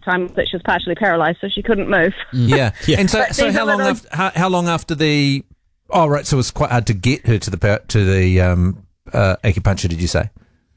time that she was partially paralysed, so she couldn't move. Yeah. And so But how long after the... Oh, right, so it was quite hard to get her to the acupuncture, did you say?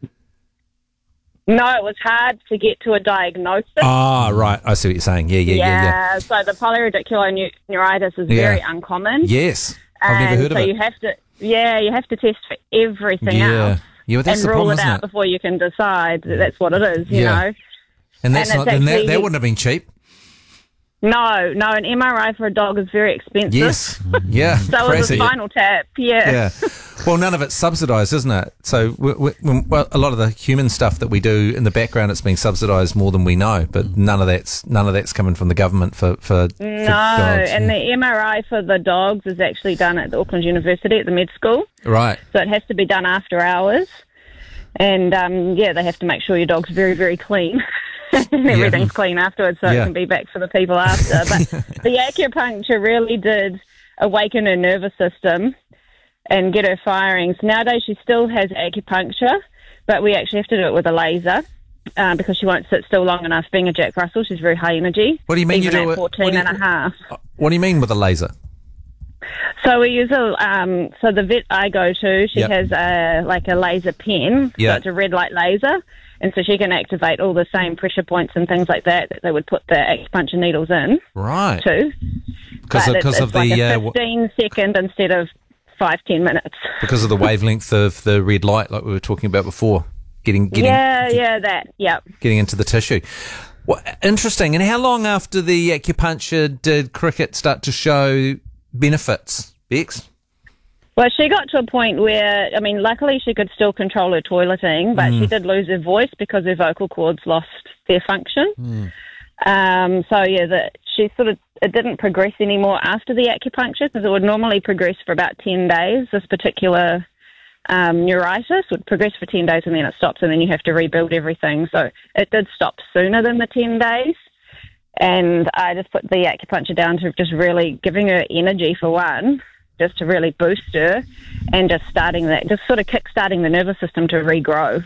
No, it was hard to get to a diagnosis. Ah, right. I see what you're saying. Yeah. So the polyradiculoneuritis is very uncommon. Yes. I've never heard of it. So you have to test for everything else. Yeah, but that's and the rule problem, it isn't out it? before you can decide that that's what it is, you know. And that's and that wouldn't have been cheap. No, an MRI for a dog is very expensive. Yes. Yeah. So is a spinal tap. Yeah. Well, none of it's subsidised, isn't it? So a lot of the human stuff that we do in the background, it's being subsidised more than we know. But none of that's coming from the government for dogs. And the MRI for the dogs is actually done at the Auckland University at the med school. Right. So it has to be done after hours, and they have to make sure your dog's very, very clean. And everything's clean afterwards, so it can be back for the people after. But the acupuncture really did awaken her nervous system and get her firing. So nowadays she still has acupuncture, but we actually have to do it with a laser because she won't sit still long enough. Being a Jack Russell, she's very high energy. What do you mean even you do at 14 and a half? What do you mean with a laser? So we use so the vet I go to, she has a laser pen. So it's a red light laser. And so she can activate all the same pressure points and things like that they would put the acupuncture needles in. Right. Too. Because of like the... a 15-second instead of 5-10 minutes. Because of the wavelength of the red light, like we were talking about before. Getting Getting into the tissue. Well, interesting. And how long after the acupuncture did Cricket start to show benefits, Bex? Well, she got to a point where, luckily she could still control her toileting, but she did lose her voice because her vocal cords lost their function. It didn't progress anymore after the acupuncture because it would normally progress for about 10 days. This particular neuritis would progress for 10 days and then it stops and then you have to rebuild everything. So it did stop sooner than the 10 days. And I just put the acupuncture down to just really giving her energy for one, just to really boost her, and just sort of kick-starting the nervous system to regrow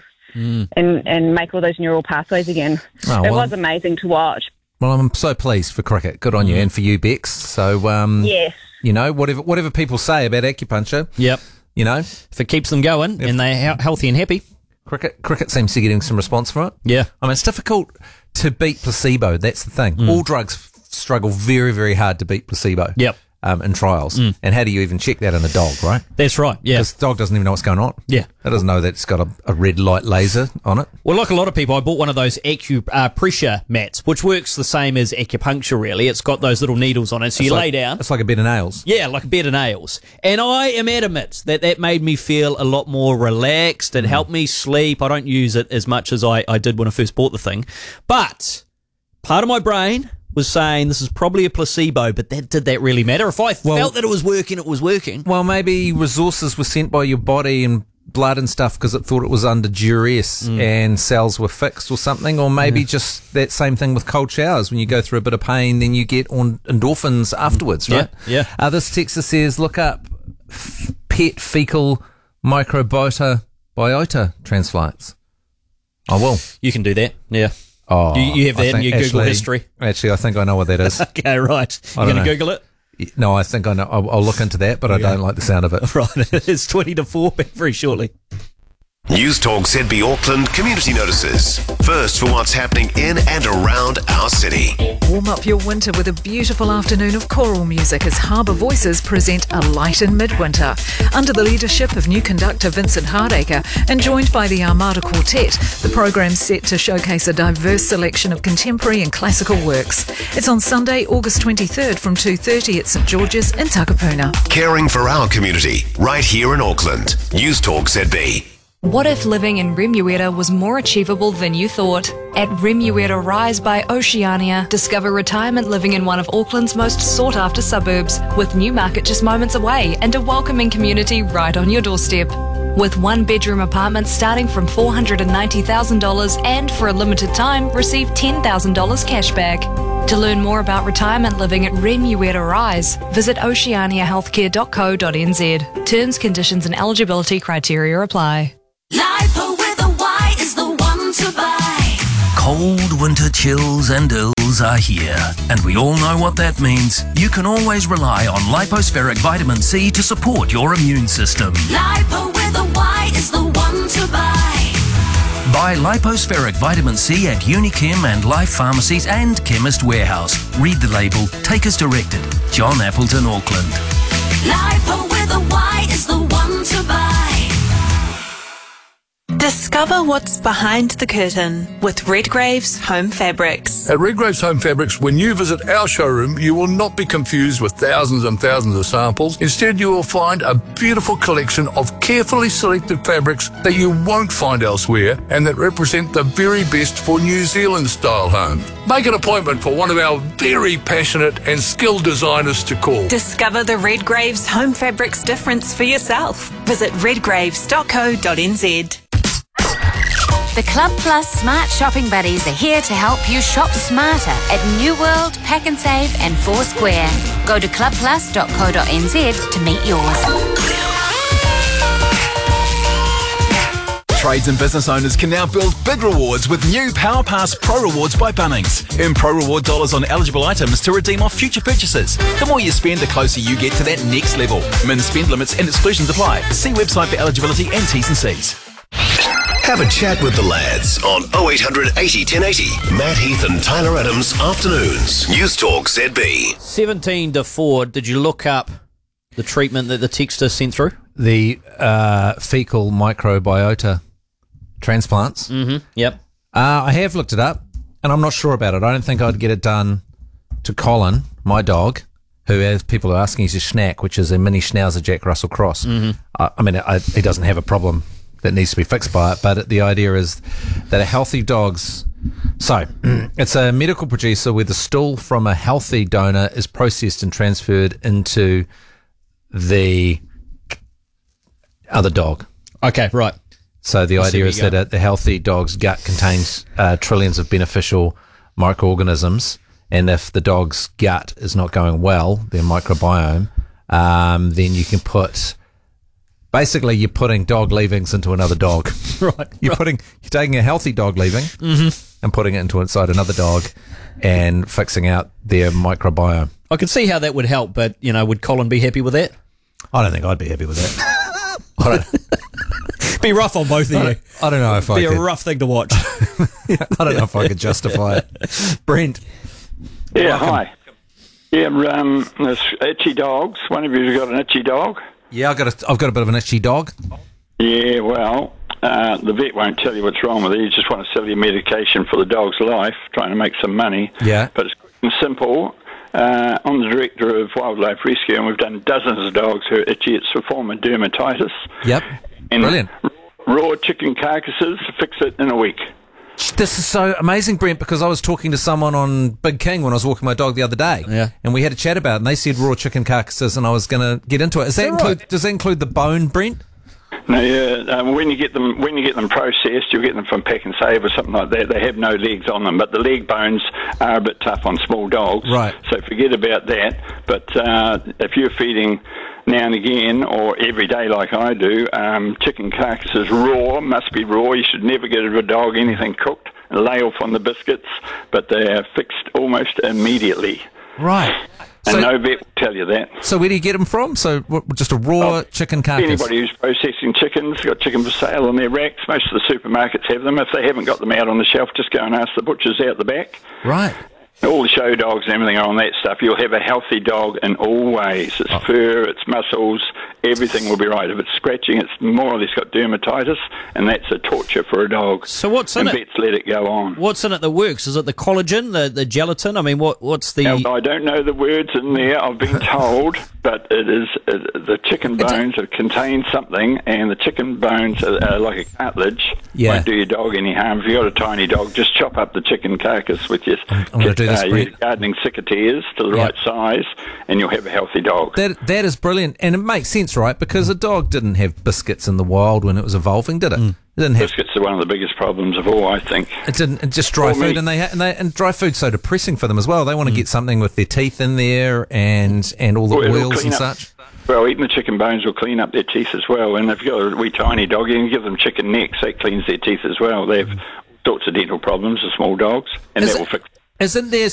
and make all those neural pathways again. It was amazing to watch. Well, I'm so pleased for Cricket. Good on you, and for you, Bex. So, yes. Whatever people say about acupuncture, if it keeps them going and they're healthy and happy. Cricket seems to be getting some response from it. Yeah. It's difficult to beat placebo. That's the thing. All drugs struggle very, very hard to beat placebo. Yep. In trials. And how do you even check that in a dog, right? That's right, yeah. Because the dog doesn't even know what's going on. Yeah. It doesn't know that it's got a red light laser on it. Well, like a lot of people, I bought one of those pressure mats, which works the same as acupuncture, really. It's got those little needles on it, so lay down. It's like a bed of nails. Yeah, like a bed of nails. And I am adamant that made me feel a lot more relaxed. It helped me sleep. I don't use it as much as I did when I first bought the thing. But part of my brain was saying this is probably a placebo, but did that really matter? If I felt that it was working, it was working. Well, maybe resources were sent by your body and blood and stuff because it thought it was under duress and cells were fixed or something, or maybe just that same thing with cold showers. When you go through a bit of pain, then you get endorphins afterwards, right? Yeah. This text says, look up pet fecal microbiota transplants. I will. You can do that, yeah. Oh, you have that in your Google history? Actually, I think I know what that is. Okay, right. You're going to Google it? No, I think I know. I'll look into that, but I don't like the sound of it. Right, it's 20 to 4, back very shortly. News Talk ZB Auckland community notices. First for what's happening in and around our city. Warm up your winter with a beautiful afternoon of choral music as Harbour Voices present A Light in Midwinter. Under the leadership of new conductor Vincent Hardacre and joined by the Armada Quartet, the program's set to showcase a diverse selection of contemporary and classical works. It's on Sunday, August 23rd from 2:30 at St George's in Takapuna. Caring for our community right here in Auckland. News Talk ZB. What if living in Remuera was more achievable than you thought? At Remuera Rise by Oceania, discover retirement living in one of Auckland's most sought-after suburbs, with Newmarket just moments away and a welcoming community right on your doorstep. With one-bedroom apartments starting from $490,000 and for a limited time, receive $10,000 cashback. To learn more about retirement living at Remuera Rise, visit oceaniahealthcare.co.nz. Terms, conditions and eligibility criteria apply. Lipo with a Y is the one to buy. cold winter chills and ills are here, and we all know what that means. You can always rely on Lipospheric Vitamin C to support your immune system. Lipo with a Y is the one to buy. Buy Lipospheric Vitamin C at Unichem and Life Pharmacies and Chemist Warehouse. Read the label. Take as directed. John Appleton, Auckland. Lipo with a Y is the one to buy. Discover what's behind the curtain with Redgrave's Home Fabrics. At Redgrave's Home Fabrics, when you visit our showroom, you will not be confused with thousands and thousands of samples. Instead, you will find a beautiful collection of carefully selected fabrics that you won't find elsewhere and that represent the very best for New Zealand-style homes. Make an appointment for one of our very passionate and skilled designers to call. Discover the Redgrave's Home Fabrics difference for yourself. Visit redgraves.co.nz. The Club Plus Smart Shopping Buddies are here to help you shop smarter at New World, Pack and Save and Foursquare. Go to clubplus.co.nz to meet yours. Trades and business owners can now build big rewards with new PowerPass Pro Rewards by Bunnings. Earn Pro Reward dollars on eligible items to redeem off future purchases. The more you spend, the closer you get to that next level. Min spend limits and exclusions apply. See website for eligibility and T's and C's. Have a chat with the lads on 0800 80 1080. Matt Heath and Tyler Adams Afternoons. News Talk ZB. 17 to 4. Did you look up the treatment that the texter sent through? The fecal microbiota transplants. Mm-hmm. Yep. I have looked it up, and I'm not sure about it. I don't think I'd get it done to Colin, my dog, who, as people are asking, he's a schnack, which is a mini Schnauzer Jack Russell Cross. Mm-hmm. He doesn't have a problem that needs to be fixed by it, but the idea is that a healthy dog's... So, it's a medical producer where the stool from a healthy donor is processed and transferred into the other dog. Okay, right. So the idea is that the healthy dog's gut contains trillions of beneficial microorganisms, and if the dog's gut is not going well, their microbiome, then you can put... Basically, you're putting dog leavings into another dog. Right. You're taking a healthy dog leaving and putting it inside another dog and fixing out their microbiome. I can see how that would help, but, would Colin be happy with that? I don't think I'd be happy with that. Be rough on both of you. I don't know if I could. Be a rough thing to watch. I don't know if I could justify it. Brent. Yeah, hi. Yeah, there's itchy dogs. One of you's got an itchy dog? Yeah, I've got a bit of an itchy dog. Yeah, well, the vet won't tell you what's wrong with it. You just want to sell you medication for the dog's life, trying to make some money. Yeah. But it's quick and simple. I'm the director of Wildlife Rescue, and we've done dozens of dogs who are itchy. It's a form of dermatitis. Yep. And brilliant. Raw chicken carcasses, fix it in a week. This is so amazing, Brent, because I was talking to someone on Big King when I was walking my dog the other day. Yeah. And we had a chat about it, and they said raw chicken carcasses, and I was going to get into it. Does that include the bone, Brent? No, yeah. When you get them processed, you'll get them from Pack and Save or something like that. They have no legs on them, but the leg bones are a bit tough on small dogs. Right. So forget about that. But if you're feeding now and again, or every day like I do, chicken carcasses raw, must be raw. You should never give a dog anything cooked and lay off on the biscuits, but they are fixed almost immediately. Right. And no vet will tell you that. So where do you get them from? So just a raw chicken carcass? Anybody who's processing chickens, got chicken for sale on their racks. Most of the supermarkets have them. If they haven't got them out on the shelf, just go and ask the butchers out the back. Right. All the show dogs and everything are on that stuff. You'll have a healthy dog in all ways. Its fur, its muscles, everything will be right. If it's scratching, it's more or less got dermatitis, and that's a torture for a dog. So what's in it? Vets let it go on. What's in it that works? Is it the collagen, the gelatin? I mean, what's the... Now, I don't know the words in there, I've been told, but it is the chicken bones contain something, and the chicken bones are like a cartilage. Yeah. Won't do your dog any harm. If you've got a tiny dog, just chop up the chicken carcass with your gardening secateurs to the right size, and you'll have a healthy dog. That is brilliant, and it makes sense, right? Because a dog didn't have biscuits in the wild when it was evolving, did it? It didn't have biscuits are one of the biggest problems of all, I think. It didn't. Just dry food, and dry food's so depressing for them as well. They want to get something with their teeth in there and all the oils and such. Well, eating the chicken bones will clean up their teeth as well. And if you've got a wee tiny dog, you can give them chicken necks. That cleans their teeth as well. They have sorts of dental problems, the small dogs, and Is that it- will fix. Isn't there